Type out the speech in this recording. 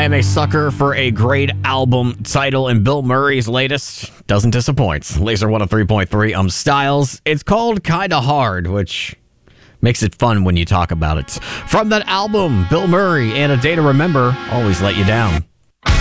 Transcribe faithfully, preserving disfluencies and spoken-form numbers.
I am a sucker for a great album title, and Bill Murray's latest doesn't disappoint. Laser one oh three point three, um, Styles. It's called Kinda Hard, which makes it fun when you talk about it. From that album, Bill Murray and A Day to Remember, Always Let You Down.